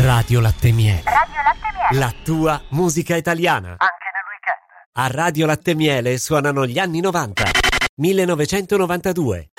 Radio Latte Miele. Radio Latte Miele. La tua musica italiana. Anche nel weekend. A Radio Latte Miele suonano gli anni 90. 1992.